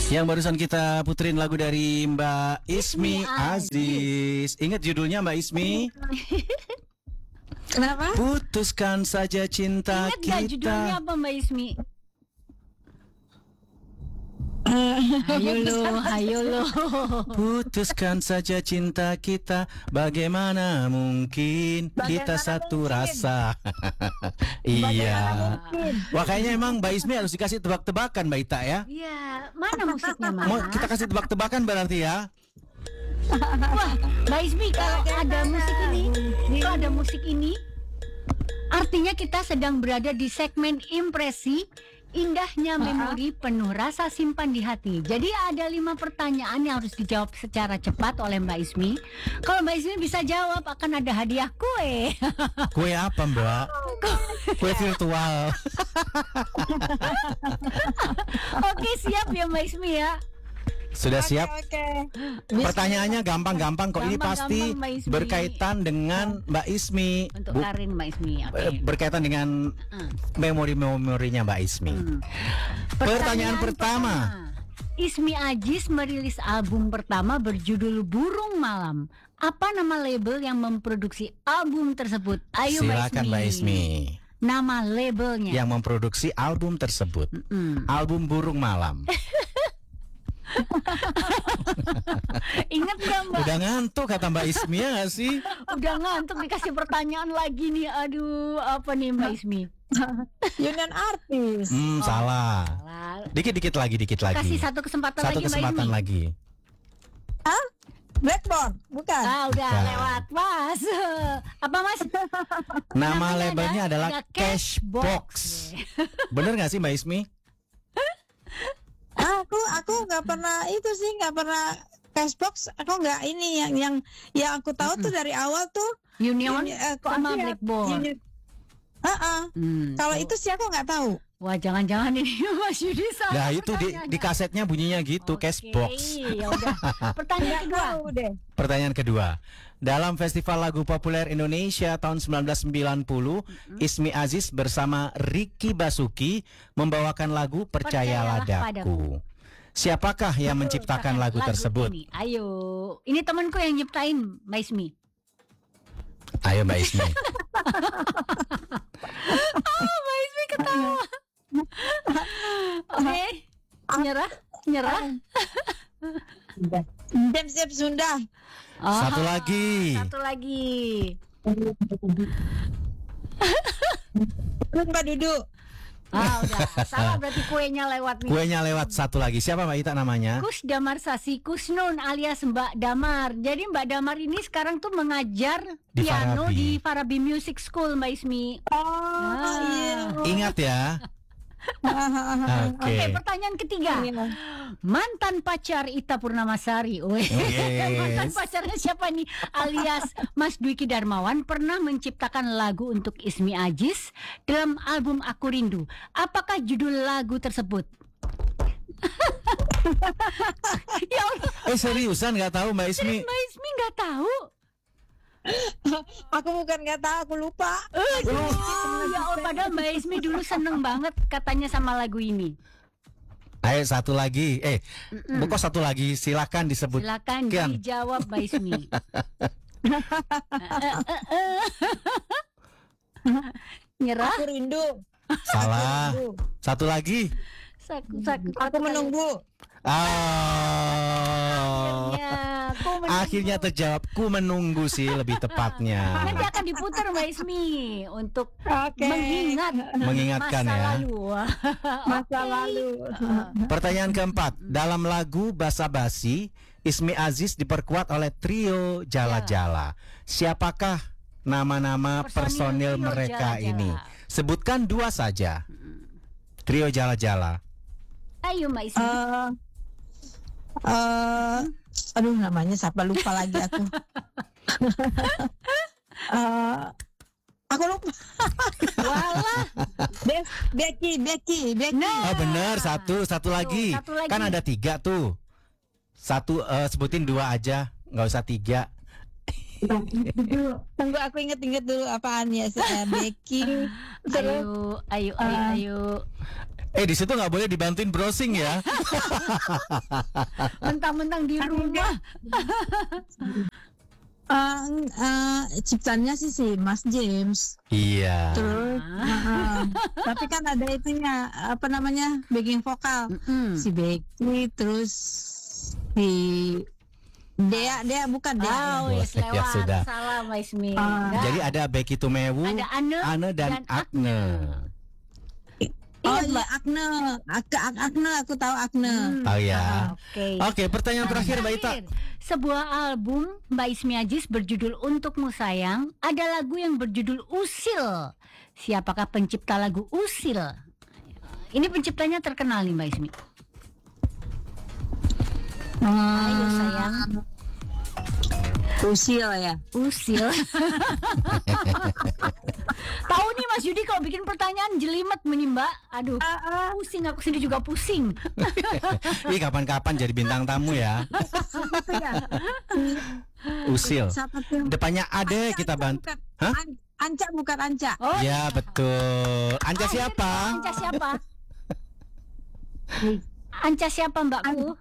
Yang barusan kita puterin lagu dari Mbak Ismi Aziz. Ingat judulnya Mbak Ismi? Kenapa? Putuskan saja cinta Ingat gak judulnya kita. apa Mbak Ismi? Hayo lo. Putuskan saja cinta kita. Bagaimana mungkin kita satu rasa. Iya. Wah, kayaknya emang Mbak Ismi harus dikasih tebak-tebakan Mbak Ita ya. Iya, mana musiknya Mas? Mau kita kasih tebak-tebakan berarti ya. Wah, Mbak Ismi kalau ada musik ini, artinya kita sedang berada di segmen impresi. Indahnya memori penuh rasa simpan di hati. Jadi ada 5 pertanyaan yang harus dijawab secara cepat oleh Mbak Ismi. Kalau Mbak Ismi bisa jawab akan ada hadiah kue. Kue apa Mbak? Kue virtual. Oke, siap ya Mbak Ismi ya. Sudah siap? Oke. Pertanyaannya gampang-gampang kok. Ini pasti Gampang-gampang, Mbak Ismi. berkaitan dengan Mbak Ismi. Untuk Karin Mbak Ismi. Oke. Berkaitan dengan memori-memorinya Mbak Ismi. Pertanyaan pertama. Ismi Aziz merilis album pertama berjudul Burung Malam. Apa nama label yang memproduksi album tersebut? Ayo Silakan Mbak Ismi. Nama labelnya. Yang memproduksi album tersebut. Album Burung Malam. Ingat gak Mbak? Udah ngantuk kata Mbak Ismi ya gak sih? Udah ngantuk dikasih pertanyaan lagi nih. Aduh, apa nih Mbak Ismi? Union Artis. Salah. Salah. Dikit lagi. Kasih satu kesempatan Satu lagi Mbak kesempatan Ismi. lagi. Hah? Blackboard? Bukan. Ah, udah lewat Mas. Apa Mas? Nama Namanya labelnya adalah ada Cashbox. Bener gak sih Mbak Ismi? Aku nggak pernah itu sih, nggak pernah Cashbox. Aku nggak ini yang aku tahu tuh dari awal tuh Union sama iya, Blackboard. Kalau itu sih aku nggak tahu. Wah, jangan-jangan ini Mas Yudi salah. Nah itu di kasetnya bunyinya gitu, Cashbox. Ya udah. Pertanyaan kedua. Tahu deh. Pertanyaan kedua. Dalam Festival Lagu Populer Indonesia tahun 1990, Ismi Aziz bersama Ricky Basuki membawakan lagu Percayalah Padaku. Siapakah yang menciptakan lagu tersebut? Ini. Ayo, ini temanku yang nyiptain Mbak Ismi. Ayo Mbak Ismi. Mbak Ismi ketawa. Oke, nyerah. Siap Sunda. Satu lagi. Satu lagi. Mbak Dudu. Udah. Salah berarti kuenya lewat nih. Kuenya lewat satu lagi. Siapa Mbak Ita namanya? Kus Damar Sasi Kusnun alias Mbak Damar. Jadi Mbak Damar ini sekarang tuh mengajar Di piano Farabi. di Farabi Music School Mbak Ismi. Iya. Ingat ya. Oke, Oke. pertanyaan ketiga. Mantan pacar Ita Purnamasari. Mantan pacarnya siapa nih? Alias Mas Dwiki Darmawan pernah menciptakan lagu untuk Ismi Aziz dalam album Aku Rindu. Apakah judul lagu tersebut? Ya Allah, Seriusan nggak tahu Mbak Ismi? Mbak Ismi nggak tahu. Aku bukan nggak tahu, aku lupa. Ya Allah, padahal Mbak Ismi dulu seneng banget katanya sama lagu ini. Ayo satu lagi. Kok satu lagi? Silakan disebut. Silakan dijawab Mbak Ismi. Nyerah? Aku rindu. Salah. Satu lagi. Aku menunggu. Akhirnya terjawab. Ku menunggu sih lebih tepatnya. Nanti akan diputar Mbak Ismi untuk Oke. Mengingatkan masa ya. lalu. Masa lalu. Pertanyaan keempat. Dalam lagu Basa Basi, Ismi Aziz diperkuat oleh trio Jala Jala. Siapakah nama-nama personil trio mereka Jala Jala? ini? Sebutkan 2 saja. Trio Jala Jala. Ayo Mbak Ismi. Aduh, namanya siapa, lupa lagi aku. Aku lupa. Walah. Becky. Nah. Oh benar, satu lagi. Satu lagi. Kan ada 3 tuh. Satu sebutin 2 aja, nggak usah 3. Tunggu aku inget-inget dulu apaan ya. Becky. Ayo. Di situ nggak boleh dibantuin browsing ya. Mentang-mentang di rumah. Ciptanya sih si Mas James. Iya. Terus tapi kan ada itunya apa namanya backing vokal si Becky, terus si Dea bukan Dea. Wis Ya, lewat. sudah. Salah Mbak Ismi. Jadi ada Becky Tumewu, ada Ane dan Agne. Oh Ingat, iya Mbak? Agne, aku tahu Agne. Oh ya. Oke. Oke, pertanyaan terakhir Mbak Ita. Sebuah album Mbak Ismi Aziz berjudul Untukmu Sayang, ada lagu yang berjudul Usil. Siapakah pencipta lagu Usil? Ini penciptanya terkenal nih Mbak Ismi. Ayo sayang. Usil ya. Usil. Tahu nih Mas Yudi kalau bikin pertanyaan jelimet nih Mbak. Aduh, pusing, aku sendiri juga pusing. Ih, kapan-kapan jadi bintang tamu ya. Usil. Siapa tuh? Depannya Ade kita bantu. Hah? Anca bukan Anca. Oh, Ya betul. Anca siapa? Anca siapa? Anca siapa Mbakku?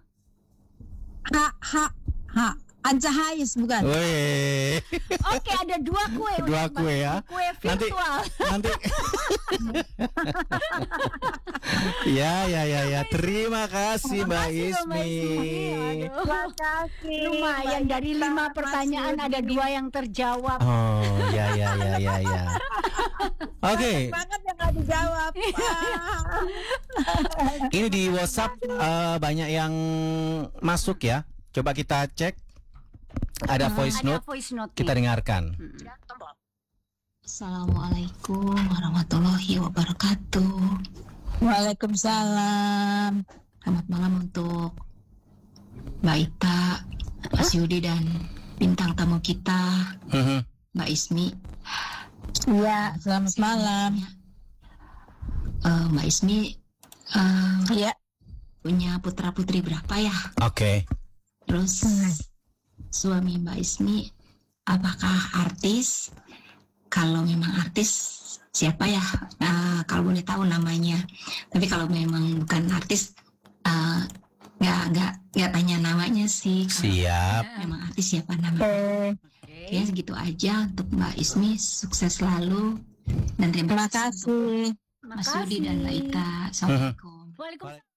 Anca Hais bukan. Wih. Oke, ada 2 kue. Dua untuk kue Mbak. ya. Kue virtual. Nanti. Ya. Terima kasih Mbak Makasih loh, Mbak Ismi. Aduh. Makasih. Lumayan dari 5 pertanyaan ada 2 yang terjawab. Oh, ya. Oke, Banget yang nggak dijawab. ini di WhatsApp banyak yang masuk ya. Coba kita cek. Ada voice Ada note. voice note Kita nih. dengarkan. Assalamualaikum warahmatullahi wabarakatuh. Waalaikumsalam. Selamat malam untuk Mbak Ita, Mas Yudi dan bintang tamu kita Mbak Ismi. Iya, selamat malam. Mbak Ismi Iya. punya putra putri berapa ya? Oke. Terus suami Mbak Ismi apakah artis? Kalau memang artis siapa ya? Kalau boleh tahu namanya. Tapi kalau memang bukan artis nggak tanya namanya sih. Kalau Siap. memang artis siapa namanya? Oke, segitu aja untuk Mbak Ismi. Sukses selalu dan terima Terima kasih kasih. untuk Mas Yudi dan Mbak Ita. Assalamualaikum. Waalaikumsalam.